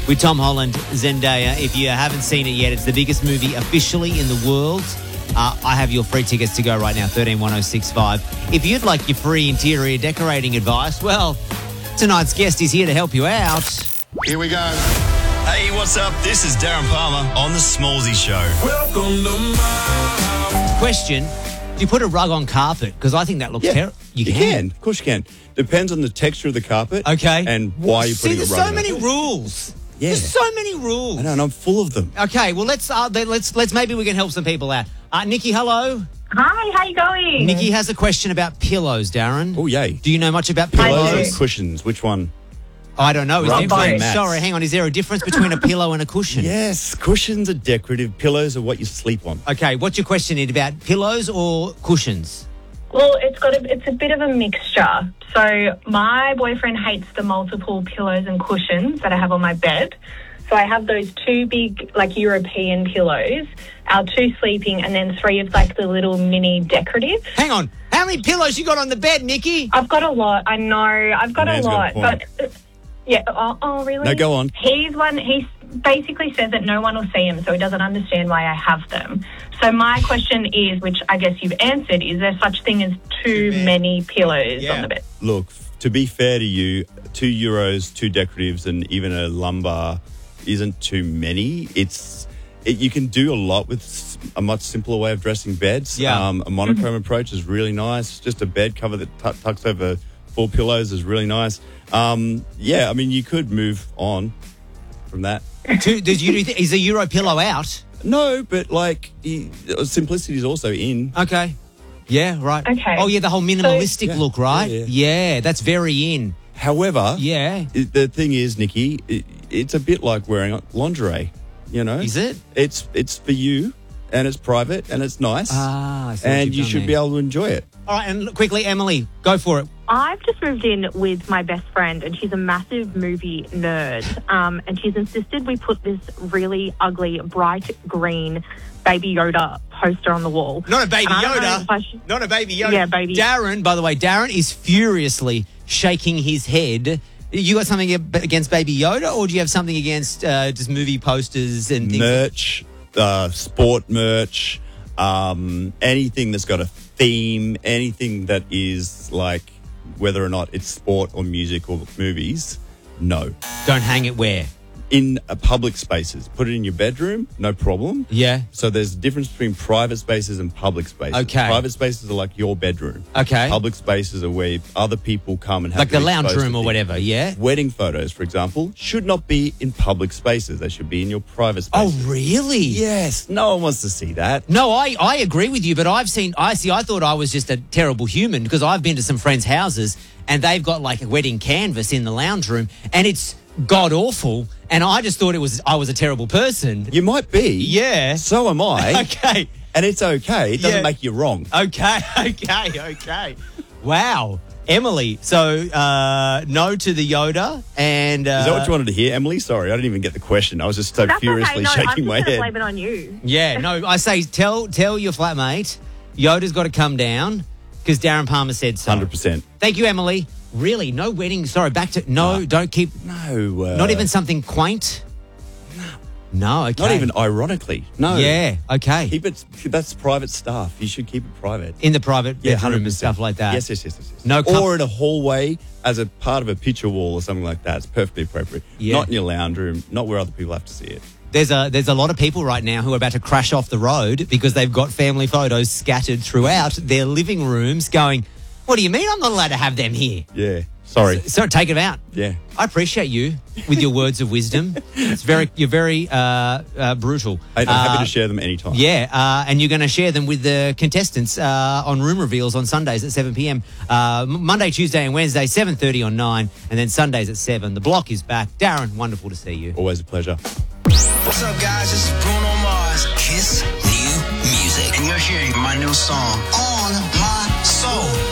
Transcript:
with Tom Holland, Zendaya. If you haven't seen it yet, it's the biggest movie officially in the world. I have your free tickets to go right now, 131065. If you'd like your free interior decorating advice, well, tonight's guest is here to help you out. Here we go. Hey, what's up? This is Darren Palmer on The Smallsy Show. Welcome to my... Question, do you put a rug on carpet? Because I think that looks terrible. You can. Of course you can. Depends on the texture of the carpet. Okay. And why you're putting there's a rug so on many it. rules. Yeah. There's so many rules. I know, and I'm full of them. Okay, well, let's maybe we can help some people out. Nikki, hello. Hi, how you going? Nikki has a question about pillows, Darren. Oh, yay. Do you know much about Pillows pillows? or cushions? Which one? I don't know. Rug mats. Sorry, hang on. Is there a difference between a pillow and a cushion? Yes, cushions are decorative. Pillows are what you sleep on. Okay, what's your question about pillows or cushions? Well, it's a bit of a mixture. So my boyfriend hates the multiple pillows and cushions that I have on my bed. So I have those two big, like, European pillows, our two sleeping, and then three of, like, the little mini decorative. Hang on. How many pillows you got on the bed, Nikki? I've got a lot. I know. I've got Man's a got lot. a point. But, yeah. Oh, really? No, go on. He basically says that no one will see him, so he doesn't understand why I have them. So my question is, which I guess you've answered, is there such thing as too many pillows on the bed? Look, to be fair to you, €2, two decoratives, and even a lumbar isn't too many. You can do a lot with a much simpler way of dressing beds. Yeah. A monochrome approach is really nice. Just a bed cover that tucks over 4 pillows is really nice. Yeah, I mean, you could move on from that. Is a Euro pillow out? No, but like simplicity is also in. Okay. Yeah, right. Okay. Oh, yeah, the whole minimalistic look, right? Yeah. Yeah, that's very in. However, Yeah. the thing is, Nikki, it's a bit like wearing lingerie. You know, Is it? It's for you, and it's private, and it's nice, I see what and you've you done should there. be able to enjoy it. All right, and quickly, Emily, go for it. I've just moved in with my best friend, and she's a massive movie nerd. And she's insisted we put this really ugly, bright green Baby Yoda poster on the wall. Not a Baby And I don't know Yoda. if I should- Not a Baby Yoda. Yeah, Baby. Darren, by the way, Darren is furiously shaking his head. You got something against Baby Yoda, or do you have something against just movie posters and things? Merch, sport merch, anything that's got a theme, anything that is like whether or not it's sport or music or movies. No, Don't hang it where? in public spaces. Put it in your bedroom, no problem. Yeah. So there's a difference between private spaces and public spaces. Okay. Private spaces are like your bedroom. Okay. Public spaces are where other people come and have Like to the lounge expose room to or things. whatever, yeah? Wedding photos, for example, should not be in public spaces. They should be in your private Oh, spaces. really? Yes. No one wants to see that. No, I agree with you, but I thought I was just a terrible human because I've been to some friends' houses and they've got like a wedding canvas in the lounge room and it's god awful, and I just thought I was a terrible person. You might be. Yeah. So am I. Okay. And it's okay. It doesn't Yeah. make you wrong. Okay. Wow. Emily, so no to the Yoda and... Is that what you wanted to hear, Emily? Sorry, I didn't even get the question. I was just so That's furiously okay. No, I'm shaking just my going to head. blame it on you. Yeah, no, I say tell your flatmate Yoda's got to come down because Darren Palmer said so. 100%. Thank you, Emily. Really, no wedding. Sorry, back to... No, don't keep... No. Not even something quaint? No, okay. Not even ironically. No. Yeah, okay. Keep it. That's private stuff. You should keep it private. In the private Yeah, bedroom 100%. and stuff like that. Yes. No or in a hallway as a part of a picture wall or something like that. It's perfectly appropriate. Yeah. Not in your lounge room, not where other people have to see it. There's a lot of people right now who are about to crash off the road because they've got family photos scattered throughout their living rooms going, what do you mean I'm not allowed to have them here? Yeah. Sorry. So take it out. Yeah. I appreciate you with your words of wisdom. You're very brutal. I'm happy to share them anytime. Yeah, and you're going to share them with the contestants on Room Reveals on Sundays at 7 p.m. Monday, Tuesday and Wednesday, 7:30 on 9, and then Sundays at 7. The block is back. Darren, wonderful to see you. Always a pleasure. What's up, guys? This is Bruno Mars. Kiss New Music. And you're hearing my new song, On My Soul.